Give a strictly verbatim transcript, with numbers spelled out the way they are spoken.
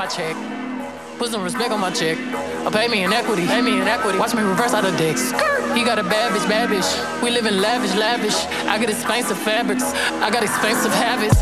check. Put some respect on my check. Or pay me in equity, pay me in equity. Watch me reverse out the dicks. He got a bad bitch, bad bitch. We live in lavish, lavish. I got expensive fabrics. I got expensive habits.